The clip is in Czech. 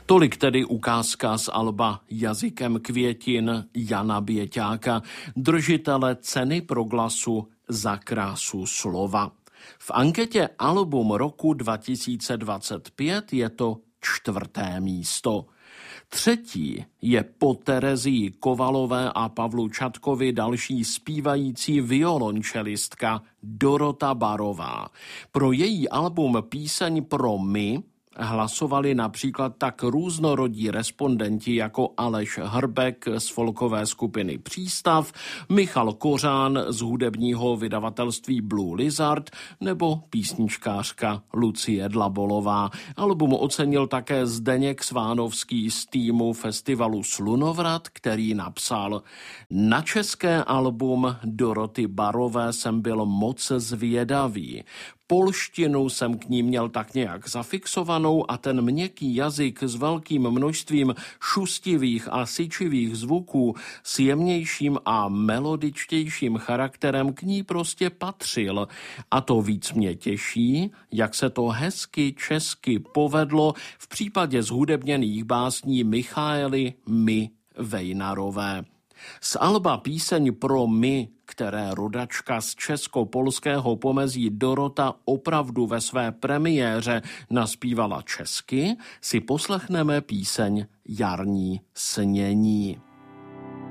Tolik tedy ukázka z alba Jazykem květin Jana Běťáka, držitele ceny Proglasu za krásu slova. V anketě Album roku 2025 je to 4. místo. 3. je po Terezii Kovalové a Pavlu Čatkovi další zpívající violončelistka Dorota Barová. Pro její album Píseň pro my hlasovali například tak různorodí respondenti jako Aleš Hrbek z folkové skupiny Přístav, Michal Kořán z hudebního vydavatelství Blue Lizard nebo písničkářka Lucie Dlabolová. Album ocenil také Zdeněk Svánovský z týmu festivalu Slunovrat, který napsal: Na české album Doroty Barové jsem byl moc zvědavý. Polštinu jsem k ní měl tak nějak zafixovanou a ten měkký jazyk s velkým množstvím šustivých a syčivých zvuků s jemnějším a melodičtějším charakterem k ní prostě patřil. A to víc mě těší, jak se to hezky česky povedlo v případě zhudebněných básní Michaely My Vejnarové. Z alba Píseň pro my, které rodačka z česko-polského pomezí Dorota opravdu ve své premiéře naspívala česky, si poslechneme píseň Jarní snění.